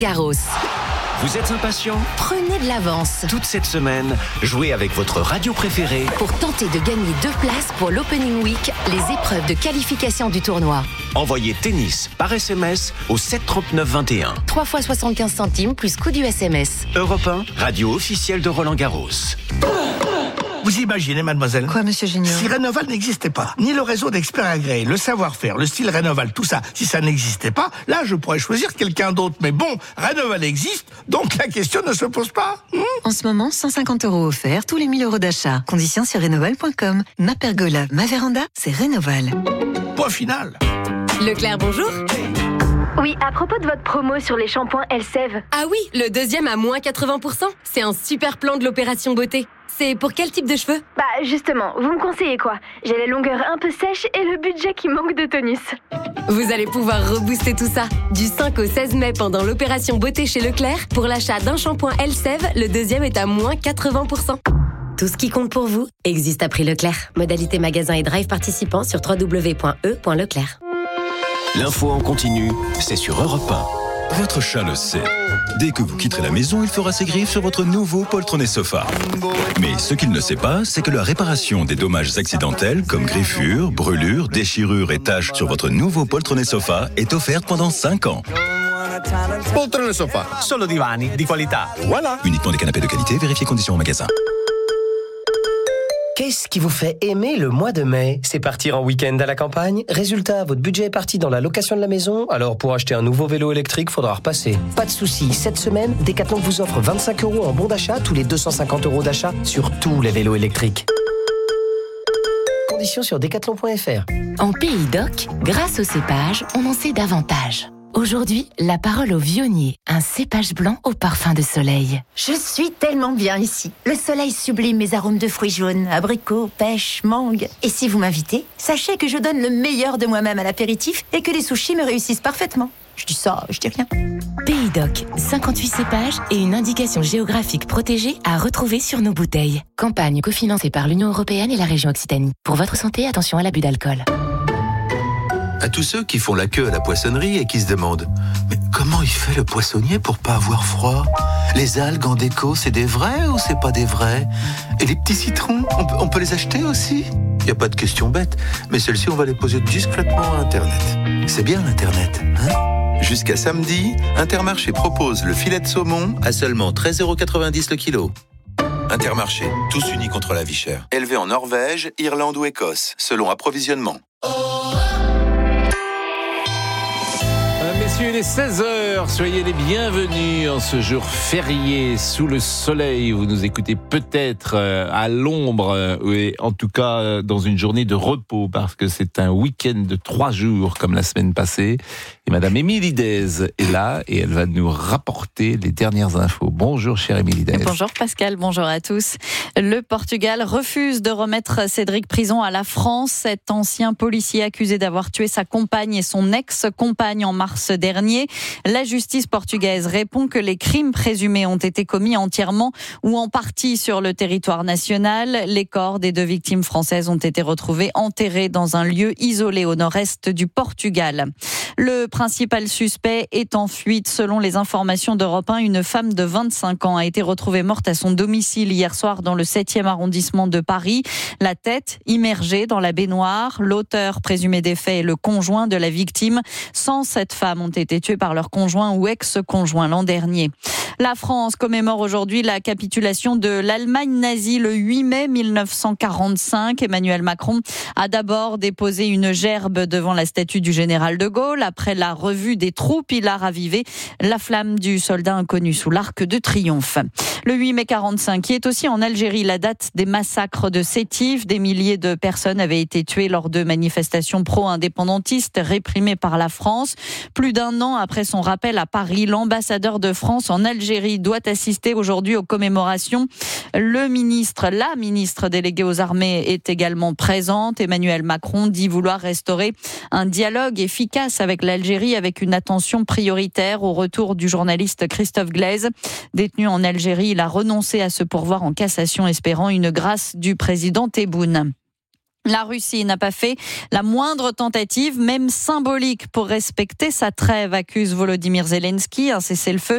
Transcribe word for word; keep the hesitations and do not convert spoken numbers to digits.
Garros. Vous êtes impatient ? Prenez de l'avance. Toute cette semaine, jouez avec votre radio préférée pour tenter de gagner deux places pour l'Opening Week, les épreuves de qualification du tournoi. Envoyez tennis par S M S au sept trente-neuf vingt et un. trois fois soixante-quinze centimes plus coût du S M S. Europe un, radio officielle de Roland Garros. Vous imaginez, mademoiselle ? Quoi, monsieur Junior ? Si Rénoval n'existait pas, ni le réseau d'experts agréés, le savoir-faire, le style Rénoval, tout ça, si ça n'existait pas, là, je pourrais choisir quelqu'un d'autre. Mais bon, Rénoval existe, donc la question ne se pose pas. Hmm en ce moment, cent cinquante euros offerts, tous les mille euros d'achat. Conditions sur rénoval point com. Ma pergola, ma véranda, c'est Rénoval. Point final. Leclerc, bonjour. Oui, à propos de votre promo sur les shampoings Elseve. Ah oui, le deuxième à moins quatre-vingts pour cent. C'est un super plan de l'opération beauté. C'est pour quel type de cheveux ? Bah justement, vous me conseillez quoi ? J'ai les longueurs un peu sèches et le budget qui manque de tonus. Vous allez pouvoir rebooster tout ça. Du cinq au seize mai pendant l'opération beauté chez Leclerc, pour l'achat d'un shampoing Elseve, le deuxième est à moins quatre-vingts pour cent. Tout ce qui compte pour vous existe à prix Leclerc. Modalité magasin et drive participants sur w w w point e point leclerc. L'info en continu, c'est sur Europe un. Votre chat le sait. Dès que vous quitterez la maison, il fera ses griffes sur votre nouveau poltronné sofa. Mais ce qu'il ne sait pas, c'est que la réparation des dommages accidentels, comme griffures, brûlures, déchirures et taches sur votre nouveau poltronné sofa, est offerte pendant cinq ans. Poltrone sofa, solo divani di qualità. Voilà. Uniquement des canapés de qualité, vérifiez conditions au magasin. Qu'est-ce qui vous fait aimer le mois de mai ? C'est partir en week-end à la campagne ? Résultat, votre budget est parti dans la location de la maison ? Alors pour acheter un nouveau vélo électrique, faudra repasser. Pas de souci, cette semaine, Decathlon vous offre vingt-cinq euros en bon d'achat tous les deux cent cinquante euros d'achat sur tous les vélos électriques. Conditions sur decathlon point f r. En Pays d'Oc, grâce au cépage, on en sait davantage. Aujourd'hui, la parole au vionnier, un cépage blanc au parfum de soleil. Je suis tellement bien ici. Le soleil sublime mes arômes de fruits jaunes, abricots, pêches, mangue. Et si vous m'invitez, sachez que je donne le meilleur de moi-même à l'apéritif et que les sushis me réussissent parfaitement. Je dis ça, je dis rien. Pays d'Oc, cinquante-huit cépages et une indication géographique protégée à retrouver sur nos bouteilles. Campagne cofinancée par l'Union européenne et la région Occitanie. Pour votre santé, attention à l'abus d'alcool. À tous ceux qui font la queue à la poissonnerie et qui se demandent « Mais comment il fait le poissonnier pour pas avoir froid ? Les algues en déco, c'est des vrais ou c'est pas des vrais ? Et les petits citrons, on peut, on peut les acheter aussi ? Il n'y a pas de question bête, mais celles-ci, on va les poser discrètement à Internet. C'est bien l'Internet, hein ? Jusqu'à samedi, Intermarché propose le filet de saumon à seulement treize euros quatre-vingt-dix le kilo. Intermarché, tous unis contre la vie chère. Élevé en Norvège, Irlande ou Écosse, selon approvisionnement. Messieurs, il est seize heures, soyez les bienvenus en ce jour férié sous le soleil. Vous nous écoutez peut-être à l'ombre, ou en tout cas dans une journée de repos, parce que c'est un week-end de trois jours comme la semaine passée. Et Madame Émilie Dez est là et elle va nous rapporter les dernières infos. Bonjour chère Émilie Dez. Bonjour Pascal, bonjour à tous. Le Portugal refuse de remettre Cédric Prison à la France. Cet ancien policier accusé d'avoir tué sa compagne et son ex-compagne en mars dernier. La justice portugaise répond que les crimes présumés ont été commis entièrement ou en partie sur le territoire national. Les corps des deux victimes françaises ont été retrouvés enterrés dans un lieu isolé au nord-est du Portugal. Le principal suspect est en fuite. Selon les informations d'Europe un, une femme de vingt-cinq ans a été retrouvée morte à son domicile hier soir dans le septième arrondissement de Paris. La tête immergée dans la baignoire. L'auteur présumé des faits est le conjoint de la victime. cent sept femmes ont été tuées par leur conjoint ou ex-conjoint l'an dernier. La France commémore aujourd'hui la capitulation de l'Allemagne nazie le huit mai mille neuf cent quarante-cinq. Emmanuel Macron a d'abord déposé une gerbe devant la statue du général de Gaulle. Après la revue des troupes, il a ravivé la flamme du soldat inconnu sous l'Arc de Triomphe. Le huit mai quarante-cinq, qui est aussi en Algérie la date des massacres de Sétif. Des milliers de personnes avaient été tuées lors de manifestations pro-indépendantistes réprimées par la France. Plus d'un an après son rappel à Paris, l'ambassadeur de France en Algérie doit assister aujourd'hui aux commémorations. Le ministre, la ministre déléguée aux armées est également présente. Emmanuel Macron dit vouloir restaurer un dialogue efficace avec l'Algérie avec une attention prioritaire au retour du journaliste Christophe Glaise. Détenu en Algérie, il a renoncé à se pourvoir en cassation espérant une grâce du président Tebboune. La Russie n'a pas fait la moindre tentative, même symbolique, pour respecter sa trêve, accuse Volodymyr Zelensky. Un cessez-le-feu